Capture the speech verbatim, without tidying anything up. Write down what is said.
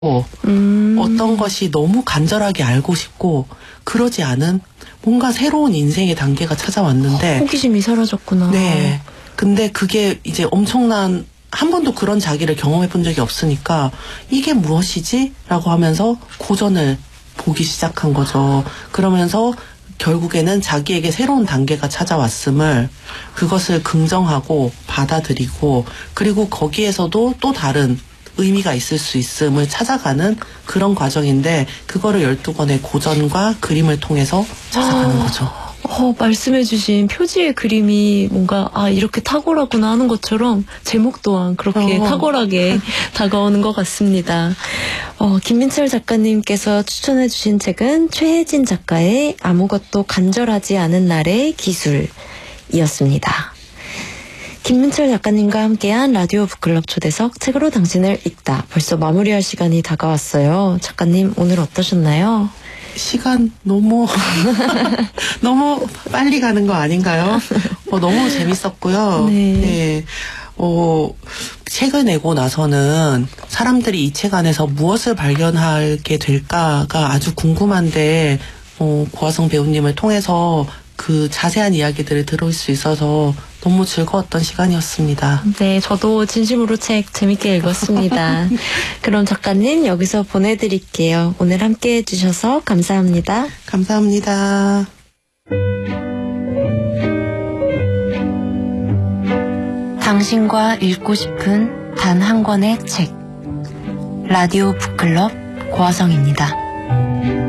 음. 어떤 것이 너무 간절하게 알고 싶고 그러지 않은 뭔가 새로운 인생의 단계가 찾아왔는데 호기심이 사라졌구나. 네. 근데 그게 이제 엄청난 한 번도 그런 자기를 경험해 본 적이 없으니까 이게 무엇이지? 라고 하면서 고전을 보기 시작한 거죠. 그러면서 결국에는 자기에게 새로운 단계가 찾아왔음을 그것을 긍정하고 받아들이고 그리고 거기에서도 또 다른 의미가 있을 수 있음을 찾아가는 그런 과정인데 그거를 열두 권의 고전과 그림을 통해서 찾아가는 아, 거죠. 어, 말씀해주신 표지의 그림이 뭔가 아 이렇게 탁월하구나 하는 것처럼 제목 또한 그렇게 어. 탁월하게 다가오는 것 같습니다. 어, 김민철 작가님께서 추천해주신 책은 최혜진 작가의 아무것도 간절하지 않은 날의 기술이었습니다. 김민철 작가님과 함께한 라디오 북클럽 초대석 책으로 당신을 읽다. 벌써 마무리할 시간이 다가왔어요. 작가님 오늘 어떠셨나요? 시간 너무 너무 빨리 가는 거 아닌가요? 어, 너무 재밌었고요. 네. 네. 어, 책을 내고 나서는 사람들이 이 책 안에서 무엇을 발견하게 될까가 아주 궁금한데 어, 고화성 배우님을 통해서 그 자세한 이야기들을 들을 수 있어서 너무 즐거웠던 시간이었습니다. 네, 저도 진심으로 책 재밌게 읽었습니다. 그럼 작가님 여기서 보내드릴게요. 오늘 함께 해주셔서 감사합니다. 감사합니다. 당신과 읽고 싶은 단 한 권의 책. 라디오 북클럽 고화성입니다.